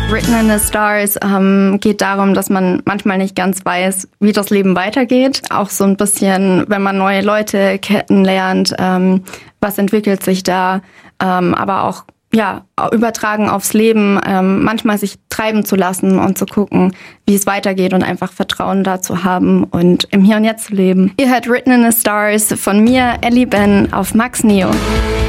Written in the Stars geht darum, dass man manchmal nicht ganz weiß, wie das Leben weitergeht. Auch so ein bisschen, wenn man neue Leute kennenlernt, was entwickelt sich da, aber auch übertragen aufs Leben, manchmal sich treiben zu lassen und zu gucken, wie es weitergeht und einfach Vertrauen da zu haben und im Hier und Jetzt zu leben. Ihr hört Written in the Stars von mir, Ellie Ben, auf Max Neo.